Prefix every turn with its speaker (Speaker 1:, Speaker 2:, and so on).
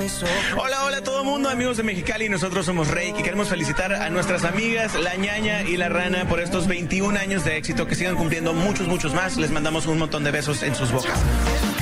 Speaker 1: Hola, hola a todo mundo, amigos de Mexicali, nosotros somos Reik y queremos felicitar a nuestras amigas La Ñaña y La Rana por estos 21 años de éxito, que sigan cumpliendo muchos más. Les mandamos un montón de besos en sus bocas.